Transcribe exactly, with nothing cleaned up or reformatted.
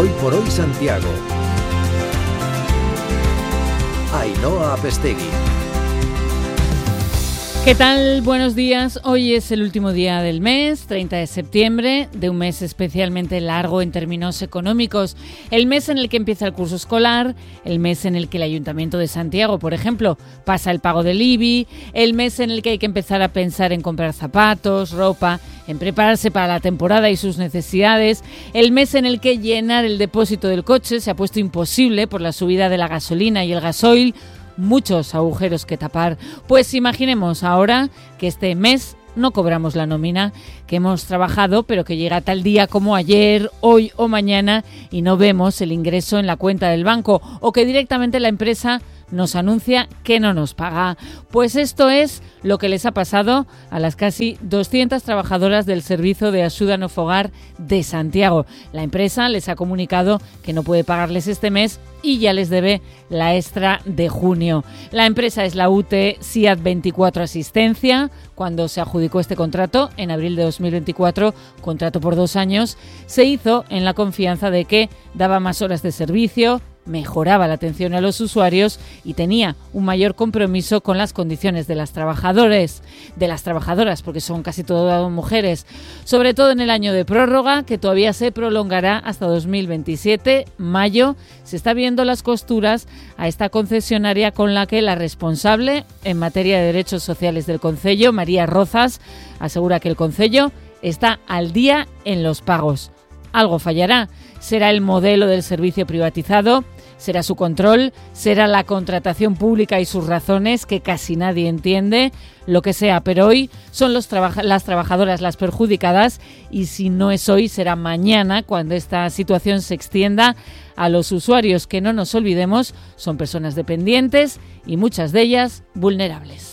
Hoy por hoy Santiago. Ainhoa Apestegui. ¿Qué tal? Buenos días. Hoy es el último día del mes, treinta de septiembre, de un mes especialmente largo en términos económicos. El mes en el que empieza el curso escolar, el mes en el que el Ayuntamiento de Santiago, por ejemplo, pasa el pago del I B I, el mes en el que hay que empezar a pensar en comprar zapatos, ropa, en prepararse para la temporada y sus necesidades, el mes en el que llenar el depósito del coche se ha puesto imposible por la subida de la gasolina y el gasoil. Muchos agujeros que tapar. Pues imaginemos ahora que este mes no cobramos la nómina, que hemos trabajado pero que llega tal día como ayer, hoy o mañana y no vemos el ingreso en la cuenta del banco, o que directamente la empresa nos anuncia que no nos paga. Pues esto es lo que les ha pasado a las casi doscientas trabajadoras del Servicio de Axuda no Fogar de Santiago. La empresa les ha comunicado que no puede pagarles este mes y ya les debe la extra de junio. La empresa es la U T E SIAD veinticuatro Asistencia. Cuando se adjudicó este contrato, en abril de dos mil veinticuatro, contrato por dos años, se hizo en la confianza de que daba más horas de servicio, mejoraba la atención a los usuarios y tenía un mayor compromiso con las condiciones de las trabajadores, de las trabajadoras, porque son casi todas mujeres, sobre todo en el año de prórroga, que todavía se prolongará hasta dos mil veintisiete, mayo. Se está viendo las costuras a esta concesionaria con la que la responsable en materia de derechos sociales del concello, María Rozas, asegura que el concello está al día en los pagos. Algo fallará. ¿Será el modelo del servicio privatizado? ¿Será su control? ¿Será la contratación pública y sus razones que casi nadie entiende? Lo que sea, pero hoy son los trabaja- las trabajadoras las perjudicadas y si no es hoy será mañana cuando esta situación se extienda a los usuarios que, no nos olvidemos, son personas dependientes y muchas de ellas vulnerables.